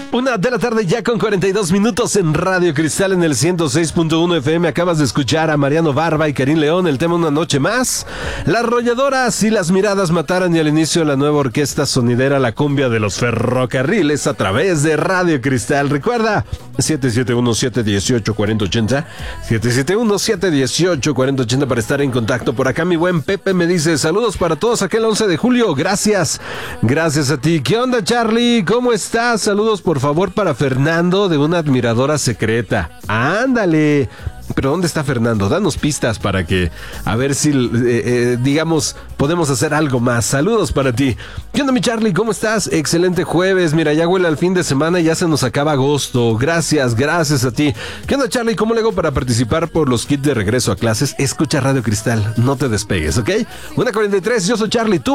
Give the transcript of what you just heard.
1:00 ya con 42 minutos en Radio Cristal en el 106.1 FM. Acabas de escuchar a Mariano Barba y Karim León, el tema Una Noche Más. Las Arrolladoras y Las Miradas Mataran, y al inicio la nueva orquesta sonidera La Cumbia de los Ferrocarriles a través de Radio Cristal. Recuerda, 771-718-4080, 771-718-4080 para estar en contacto. Por acá mi buen Pepe me dice, saludos para todos aquel 11 de julio. Gracias a ti. ¿Qué onda, Charlie? ¿Cómo estás? Saludos por favor para Fernando, de una admiradora secreta. Ándale. Pero ¿dónde está Fernando? Danos pistas para que, a ver si, digamos, podemos hacer algo más. Saludos para ti. ¿Qué onda, mi Charlie? ¿Cómo estás? Excelente jueves. Mira, ya huele al fin de semana y ya se nos acaba agosto. Gracias a ti. ¿Qué onda, Charlie? ¿Cómo le hago para participar por los kits de regreso a clases? Escucha Radio Cristal. No te despegues, ¿ok? 1:43, yo soy Charlie. Tú